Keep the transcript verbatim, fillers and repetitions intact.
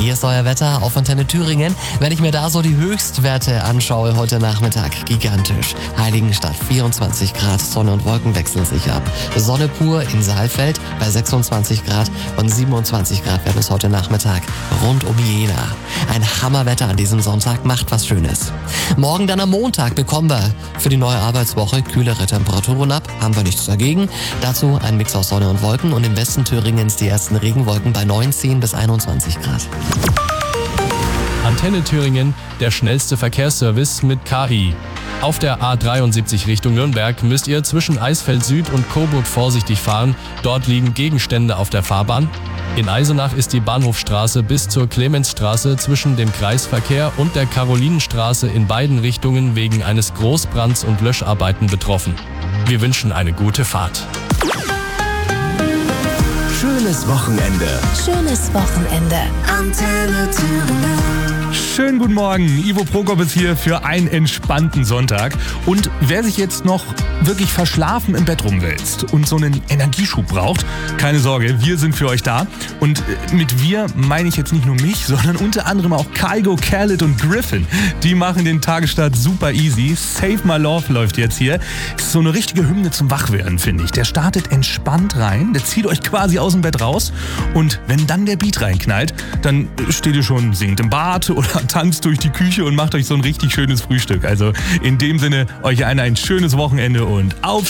Hier ist euer Wetter auf Antenne Thüringen. Wenn ich mir da so die Höchstwerte anschaue heute Nachmittag, gigantisch. Heiligenstadt vierundzwanzig Grad, Sonne und Wolken wechseln sich ab. Sonne pur in Saalfeld bei sechsundzwanzig Grad und siebenundzwanzig Grad werden es heute Nachmittag rund um Jena. Ein Hammerwetter an diesem Sonntag, macht was Schönes. Morgen dann am Montag bekommen wir für die neue Arbeitswoche kühlere Temperaturen ab, haben wir nichts dagegen. Dazu ein Mix aus Sonne und Wolken und im Westen Thüringens die ersten Regenwolken bei neunzehn bis einundzwanzig Grad. Antenne Thüringen, der schnellste Verkehrsservice mit K I. Auf der A dreiundsiebzig Richtung Nürnberg müsst ihr zwischen Eisfeld Süd und Coburg vorsichtig fahren. Dort liegen Gegenstände auf der Fahrbahn. In Eisenach ist die Bahnhofstraße bis zur Clemensstraße zwischen dem Kreisverkehr und der Karolinenstraße in beiden Richtungen wegen eines Großbrands und Löscharbeiten betroffen. Wir wünschen eine gute Fahrt. Schönes Wochenende. Schönes Wochenende. Antenne Thüringen. Schönen guten Morgen, Ivo Prokop ist hier für einen entspannten Sonntag. Und wer sich jetzt noch wirklich verschlafen im Bett rumwälzt und so einen Energieschub braucht, keine Sorge, wir sind für euch da. Und mit wir meine ich jetzt nicht nur mich, sondern unter anderem auch Kygo, Khaled und Griffin. Die machen den Tagesstart super easy. Save My Love läuft jetzt hier. Ist so eine richtige Hymne zum Wachwerden, finde ich. Der startet entspannt rein, der zieht euch quasi aus dem Bett raus. Und wenn dann der Beat reinknallt, dann steht ihr schon singend im Bad oder tanzt durch die Küche und macht euch so ein richtig schönes Frühstück. Also in dem Sinne, euch allen ein schönes Wochenende und auf